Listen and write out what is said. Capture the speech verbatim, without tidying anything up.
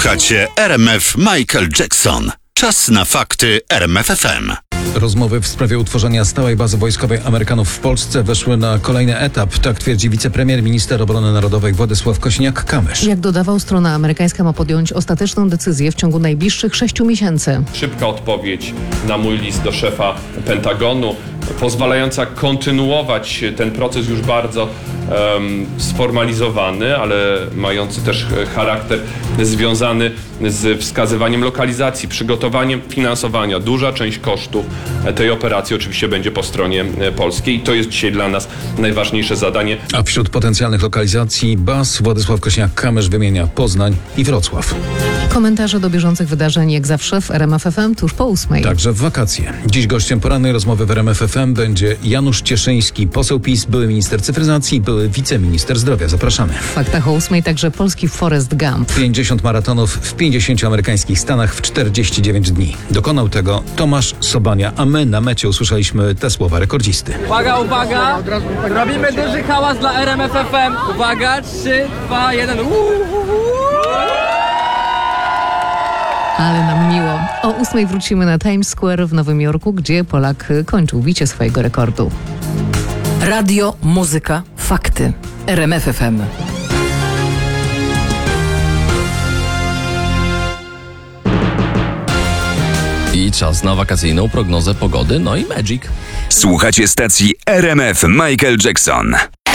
Słuchacie R M F Michael Jackson. Czas na fakty R M F F M. Rozmowy w sprawie utworzenia stałej bazy wojskowej Amerykanów w Polsce weszły na kolejny etap. Tak twierdzi wicepremier, minister obrony narodowej Władysław Kosiniak-Kamysz. Jak dodawał, strona amerykańska ma podjąć ostateczną decyzję w ciągu najbliższych sześciu miesięcy. Szybka odpowiedź na mój list do szefa Pentagonu, pozwalająca kontynuować ten proces już bardzo um, sformalizowany, ale mający też charakter związany z wskazywaniem lokalizacji, przygotowaniem finansowania. Duża część kosztów tej operacji oczywiście będzie po stronie polskiej i to jest dzisiaj dla nas najważniejsze zadanie. A wśród potencjalnych lokalizacji baz Władysław Kosiniak-Kamysz wymienia Poznań i Wrocław. Komentarze do bieżących wydarzeń jak zawsze w R M F F M tuż po ósmej. Także w wakacje. Dziś gościem porannej rozmowy w R M F F M będzie Janusz Cieszyński, poseł PiS, były minister cyfryzacji, były wiceminister zdrowia. Zapraszamy. W faktach o ósmej także polski Forrest Gump. pięćdziesiąt maratonów w pięćdziesięciu amerykańskich stanach w czterdzieści dziewięć dni. Dokonał tego Tomasz Sobania, a my na mecie usłyszeliśmy te słowa rekordzisty. Uwaga, uwaga! Robimy duży hałas dla R M F F M. Uwaga, trzy, dwa, jeden. Ale nam miło. O ósmej wrócimy na Times Square w Nowym Jorku, gdzie Polak kończył bicie swojego rekordu. Radio, muzyka, fakty. R M F F M. I czas na wakacyjną prognozę pogody, no i Magic. Słuchacie stacji R M F Michael Jackson.